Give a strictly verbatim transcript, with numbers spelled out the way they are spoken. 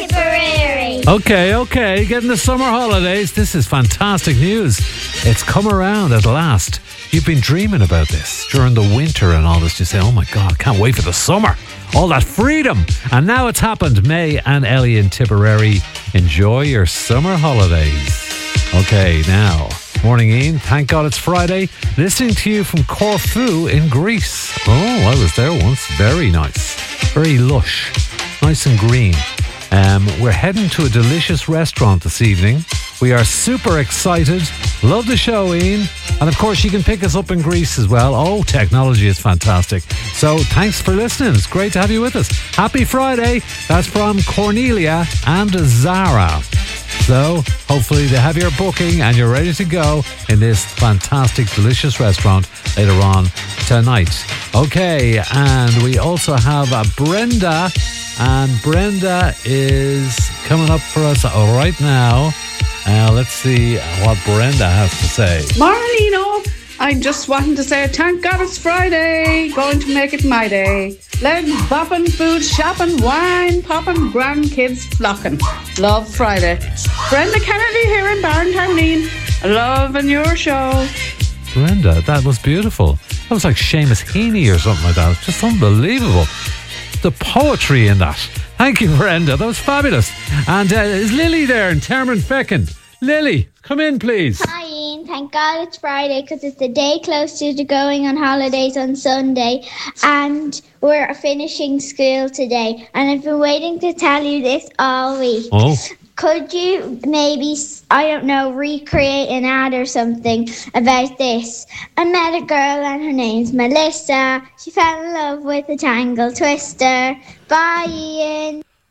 Tipperary. Okay, okay, getting the summer holidays. This is fantastic news. It's come around at last. You've been dreaming about this during the winter and all this. You say, oh my God, can't wait for the summer. All that freedom. And now it's happened. May and Ellie in Tipperary. Enjoy your summer holidays. Okay, now, morning Ian. Thank God it's Friday. Listening to you from Corfu in Greece. Oh, I was there once. Very nice. Very lush. Nice and green. Um, we're heading to a delicious restaurant this evening. We are super excited. Love the show, Ian. And of course, you can pick us up in Greece as well. Oh, technology is fantastic. So thanks for listening. It's great to have you with us. Happy Friday. That's from Cornelia and Zara. So hopefully they have your booking and you're ready to go in this fantastic, delicious restaurant later on tonight. Okay, and we also have uh, Brenda. And Brenda is coming up for us right now. Uh, let's see what Brenda has to say. Marlene, I just wanted to say thank God it's Friday. Going to make it my day. Legs bopping, food shopping, wine popping, grandkids flocking. Love Friday. Brenda Kennedy here in Barrentown. Loving your show. Brenda, that was beautiful. That was like Seamus Heaney or something like that. It's just unbelievable. The poetry in that. Thank you, Brenda. That was fabulous. And uh, is Lily there in Termon Feckin? Lily, come in, please. Hi, Ian. Thank God it's Friday because it's the day closer to going on holidays on Sunday. And we're finishing school today. And I've been waiting to tell you this all week. Oh. Could you maybe, I don't know, recreate an ad or something about this? I met a girl and her name's Melissa. She fell in love with a Tangle Twister. Bye, Ian.